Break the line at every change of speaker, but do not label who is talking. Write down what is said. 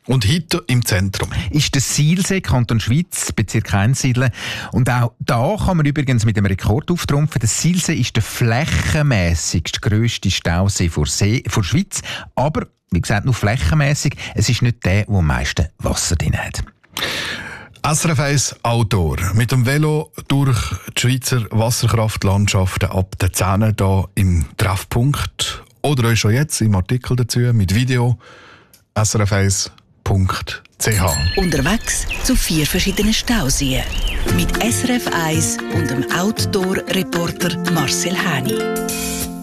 Und heute im Zentrum
ist der Silsee, Kanton Schwyz, Bezirk Einsiedeln. Und auch da kann man übrigens mit dem Rekord auftrumpfen. Der Silsee ist der flächenmäßigst grösste Stausee vor Schwyz. Aber, wie gesagt, nur flächenmäßig. Es ist nicht der am meisten Wasser drin hat.
SRF 1 Outdoor. Mit dem Velo durch die Schweizer Wasserkraftlandschaften ab den Zähnen hier im Treffpunkt. Oder euch schon jetzt im Artikel dazu mit Video srf1.ch.
Unterwegs zu 4 verschiedenen Stauseen. Mit SRF 1 und dem Outdoor-Reporter Marcel Häni.